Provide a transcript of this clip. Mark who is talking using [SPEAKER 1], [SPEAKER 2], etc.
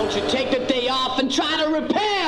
[SPEAKER 1] don't you take the day off and try to repair